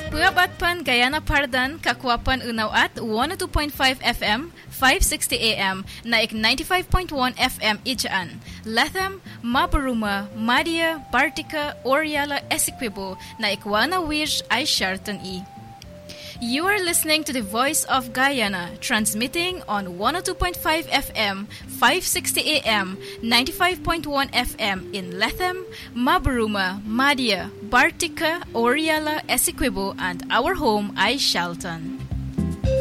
Puyabatpan Guyana Pardan, Kakwapan Unaw at 102.5 FM, 560 AM, naik 95.1 FM Ijaan. Latham, Mabaruma, Madia, Bartica, Oriala, Essequibo, naik Wana Wirj ay Sharton E. You are listening to the Voice of Guyana, transmitting on 102.5 FM, 560 AM, 95.1 FM in Latham, Mabaruma, Madia, Bartica, Oriala, Essequibo, and our home, Shalton.